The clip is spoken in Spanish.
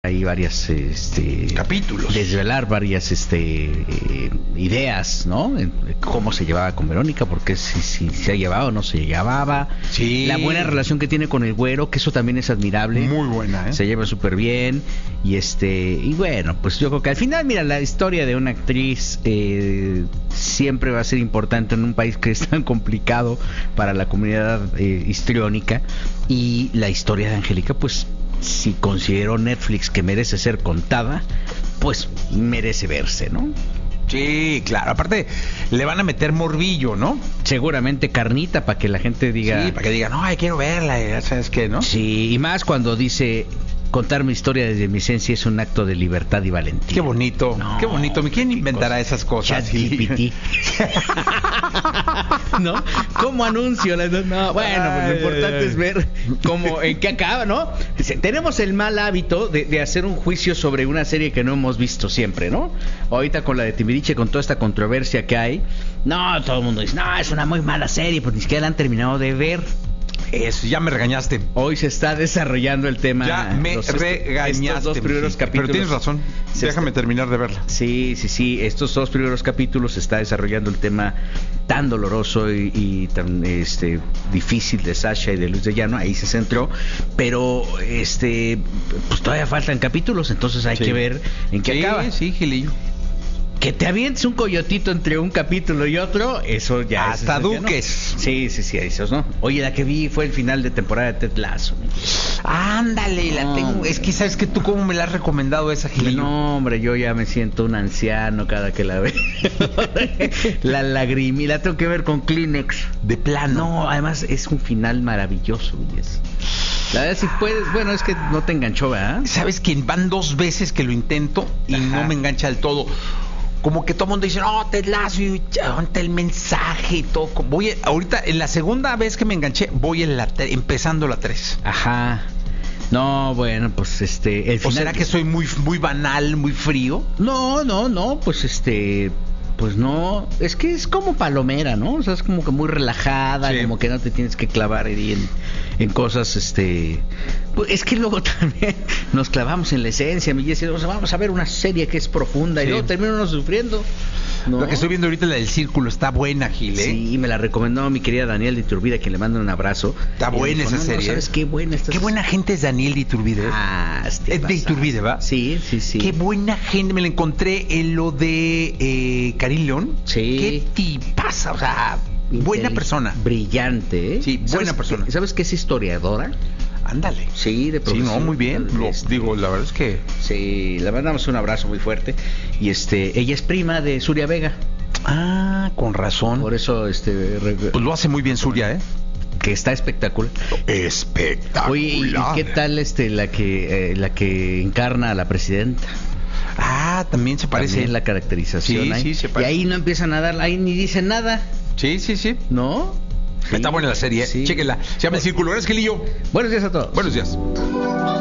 ahí varias capítulos, desvelar varias ideas, ¿no? Cómo se llevaba con Verónica, porque si se llevaba o no se llevaba. Sí. La buena relación que tiene con el güero, que eso también es admirable. Muy buena, ¿eh? Se lleva súper bien. Y bueno, pues yo creo que al final, mira, la historia de una actriz siempre va a ser importante en un país que es tan complicado para la comunidad histriónica. Y la historia de Angélica, pues, si consideró Netflix que merece ser contada, pues merece verse, ¿no? Sí, claro. Aparte, le van a meter morbillo, ¿no? Seguramente carnita para que la gente diga... Sí, para que digan, no, quiero verla, ¿sabes qué, no? Sí, y más cuando dice... Contar mi historia desde mi esencia es un acto de libertad y valentía. Qué bonito, no, qué bonito. ¿Quién inventará esas cosas? ChatGPT. ¿No? ¿Cómo anuncio? No, bueno, pues lo importante es ver en qué acaba, ¿no? Tenemos el mal hábito de hacer un juicio sobre una serie que no hemos visto siempre, ¿no? Ahorita con la de Timbiriche, con toda esta controversia que hay, no, todo el mundo dice, no, es una muy mala serie, pues ni siquiera la han terminado de ver. Eso, ya me regañaste. Hoy se está desarrollando el tema. Ya me regañaste. Estos dos primeros capítulos. Pero tienes razón. Déjame terminar de verla. Sí. Estos dos primeros capítulos se está desarrollando el tema tan doloroso y tan difícil de Sasha y de Luis de Llano. Ahí se centró. Pero pues todavía faltan capítulos, entonces hay que ver en qué acaba. Sí, Gilillo. Que te avientes un coyotito entre un capítulo y otro, eso ya hasta es... Duques. ¿No? Sí, esos, ¿no? Oye, la que vi fue el final de temporada de Ted Lasso. Ándale, la tengo. Hombre. Es que, ¿sabes que tú cómo me la has recomendado esa, Gilillo? No, hombre, yo ya me siento un anciano cada que la veo. La lagrimita, la tengo que ver con Kleenex. De plano. No, además es un final maravilloso, Luis. La verdad, si puedes, bueno, es que no te enganchó, ¿verdad? ¿Sabes que van 2 veces que lo intento y no me engancha del todo? Como que todo el mundo dice, no, Ted Lasso, el mensaje y todo. Ahorita, en la segunda vez que me enganché, voy empezando la 3. Ajá. No, bueno, pues el final... ¿O será que soy muy banal, muy frío? No, pues pues no, es que es como palomera, ¿no? O sea, es como que muy relajada, sí. Como que no te tienes que clavar ahí en cosas, pues es que luego también nos clavamos en la esencia, me dice, vamos a ver una serie que es profunda, sí. Y luego terminamos sufriendo. ¿No? Lo que estoy viendo ahorita, la del Círculo, está buena, Gil, ¿eh? Sí, me la recomendó mi querida Daniel de Iturbide, quien le mando un abrazo. Está buena esa serie. ¿Sabes qué buena está? Qué buena gente es Daniel de Iturbide. Es de Iturbide, ¿va? Sí. Qué buena gente, me la encontré en lo de Karim León. Sí. Qué tipaza, o sea, buena persona. Brillante, ¿eh? Sí, buena persona. ¿Sabes qué es historiadora? Ándale. Sí, de profesión. Sí, no, muy bien. Digo, la verdad es que... Sí, le mandamos un abrazo muy fuerte. Y ella es prima de Suria Vega. Ah, con razón. Por eso, pues lo hace muy bien Suria, ¿eh? Que está espectacular. Espectacular. Oye, ¿y qué tal la que encarna a la presidenta? Ah, también se parece. También la caracterización. Sí, ahí. Sí, se parece. Y ahí no empiezan a dar, ahí ni dicen nada. Sí. ¿No? Sí, está buena la serie, sí. Chéquenla. Se llama El Círculo. Gracias, Gilillo. Buenos días a todos. Buenos días.